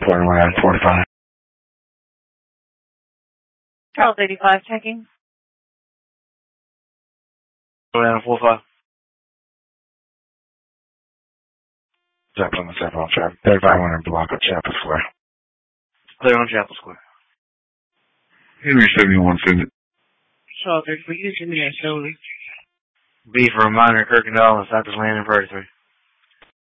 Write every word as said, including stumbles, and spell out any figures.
forty-one out of forty-five. Charles eighty-five checking. Down four five. Zeppelin, Zeppelin, traffic. thirty-five hundred block of Chapel Square. Clear on Chapel Square. Henry seventy-one Fidget. Charles, we use in there slowly. B for reminder, Kirkendall and Cypress Landing, thirty-three.